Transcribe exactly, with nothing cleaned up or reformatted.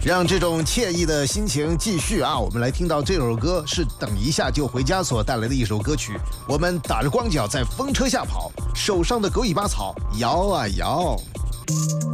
让这种惬意的心情继续啊！我们来听到这首歌是等一下就回家所带来的一首歌曲。我们打着光脚在风车下跑，手上的狗尾巴草摇啊摇。